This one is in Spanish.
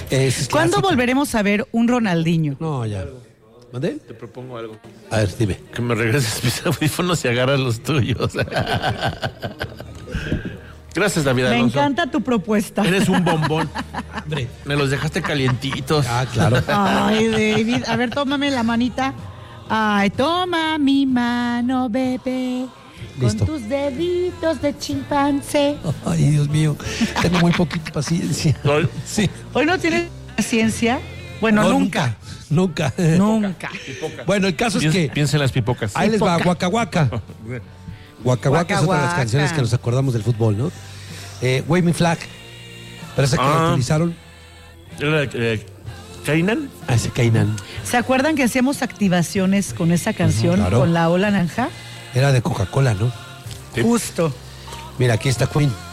¿Cuándo volveremos a ver un Ronaldinho? No, ya. ¿Mande? Te propongo algo. A ver, dime. Que me regreses mis audífonos y agarras los tuyos. Gracias, David Me Alonso. encanta tu propuesta. Eres un bombón. Hombre. Me los dejaste calientitos. Ah, claro. Ay, David, a ver, tómame la manita. Ay, toma mi mano, bebé. Listo. Con tus deditos de chimpancé. Ay, Dios mío. Tengo muy poquita paciencia. Hoy- Sí. Hoy no tienes paciencia. Bueno, No, nunca. Nunca. Nunca. Bueno, el caso es que Piensa en las pipocas. ahí les va, Waka Waka. Waka Waka es otra de las Waka canciones Waka. que nos acordamos del fútbol, ¿no? Wave Me Flag. Pero esa que la utilizaron. ¿Era Kainan? A ese Kainan. ¿Se acuerdan que hacíamos activaciones con esa canción, claro. con la ola naranja? Era de Coca-Cola, ¿no? Sí. Justo. Mira, aquí está Queen.